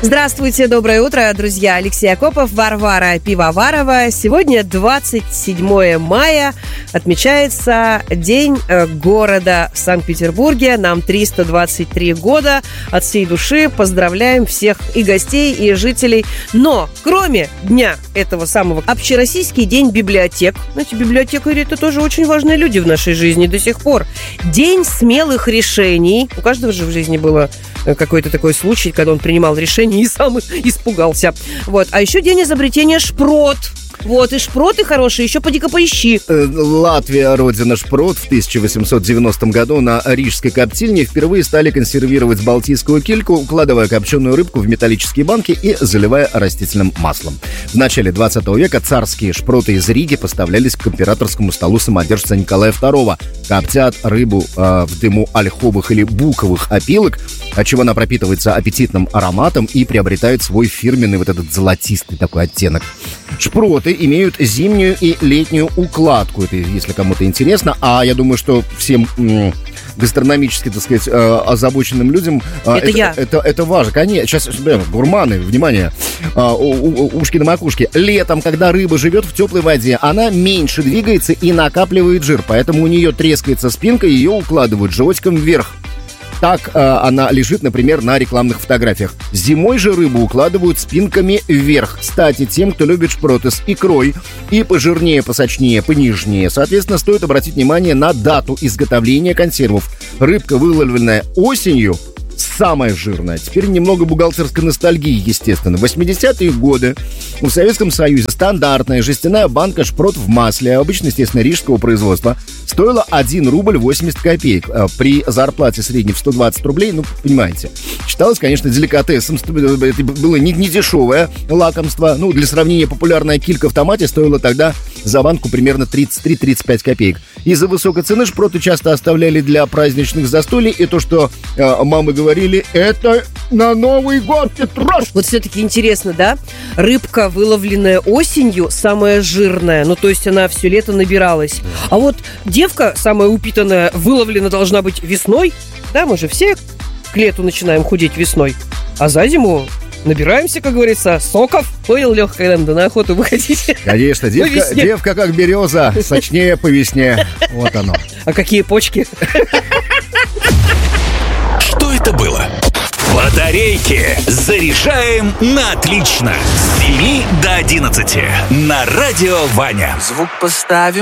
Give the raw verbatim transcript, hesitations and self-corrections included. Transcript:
Здравствуйте, доброе утро, друзья. Алексей Акопов, Варвара Пивоварова. Сегодня двадцать седьмое мая, отмечается День города в Санкт-Петербурге. Нам триста двадцать три года. От всей души поздравляем всех и гостей, и жителей. Но, кроме дня этого самого, общероссийский день библиотек. Знаете, библиотекари – это тоже очень важные люди в нашей жизни до сих пор. День смелых решений. У каждого же в жизни было какой-то такой случай, когда он принимал решение и сам испугался. Вот. А еще день изобретения шпрот. Вот, и шпроты хорошие, еще поди-ка поищи. Латвия, родина шпрот. В тысяча восемьсот девяностом году на Рижской коптильне впервые стали консервировать балтийскую кильку, укладывая копченую рыбку в металлические банки и заливая растительным маслом. В начале двадцатого века царские шпроты из Риги поставлялись к императорскому столу самодержца Николая второго. Коптят рыбу э, в дыму ольховых или буковых опилок, отчего она пропитывается аппетитным ароматом и приобретает свой фирменный вот этот золотистый такой оттенок. Шпроты имеют зимнюю и летнюю укладку, это если кому-то интересно, а я думаю, что всем м- гастрономически, так сказать, э- озабоченным людям э- это, это, я. это, это важно. Конечно, сейчас, гурманы, внимание, э- у- у- ушки на макушке. Летом, когда рыба живет в теплой воде, она меньше двигается и накапливает жир, поэтому у нее трескается спинка, ее укладывают животиком вверх. Так э, она лежит, например, на рекламных фотографиях. Зимой же рыбу укладывают спинками вверх. Кстати, тем, кто любит шпроты с икрой и пожирнее, посочнее, понежнее, соответственно, стоит обратить внимание на дату изготовления консервов. Рыбка, выловленная осенью, самая жирная. Теперь немного бухгалтерской ностальгии, естественно. В восьмидесятые годы в Советском Союзе стандартная жестяная банка шпрот в масле, обычно, естественно, рижского производства, стоила один рубль восемьдесят копеек. При зарплате средней в сто двадцать рублей, ну, понимаете. Считалось, конечно, деликатесом. Это было не, не дешевое лакомство. Ну, для сравнения, популярная килька в томате стоила тогда за банку примерно тридцать три - тридцать пять копеек. Из-за высокой цены шпроты часто оставляли для праздничных застолий. И то, что э, мамы говорили, это на Новый год не трожь. Вот все-таки интересно, да? Рыбка, выловленная осенью, самая жирная. Ну, то есть она все лето набиралась. А вот девка, самая упитанная, выловлена должна быть весной. Да, мы же все к лету начинаем худеть весной. А за зиму набираемся, как говорится, соков. Понял, Леха, когда надо на охоту выходить? Конечно, девка, девка как береза, сочнее по весне. Вот оно. А какие почки? Что это было? Батарейки заряжаем на отлично. С семи до одиннадцати на Радио Ваня. Звук поставим